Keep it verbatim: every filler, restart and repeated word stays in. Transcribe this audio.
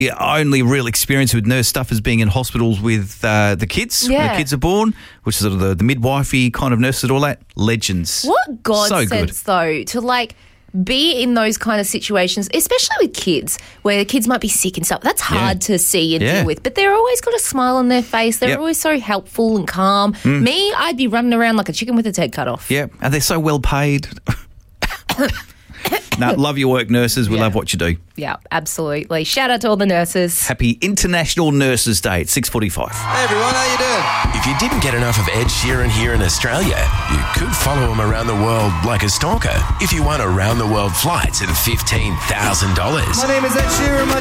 Yeah, only real experience with nurse stuff is being in hospitals with uh, the kids when Yeah. the kids are born, which is sort of the, the midwifey kind of nurses and all that. Legends. What God So sense, good. though, to like be in those kind of situations, especially with kids, where the kids might be sick and stuff. That's hard to see and Yeah. deal with. But they're always got a smile on their face. They're Yep. always so helpful and calm. Me, I'd be running around like a chicken with its head cut off. Yeah, and they're so well paid. No, love your work, nurses. We Yeah. love what you do. Yeah, absolutely. Shout out to all the nurses. Happy International Nurses Day at six forty-five. Hey everyone, how you doing? If you didn't get enough of Ed Sheeran here in Australia, you could follow him around the world like a stalker if you won around the world flights at fifteen thousand dollars. My name is Ed Sheeran. My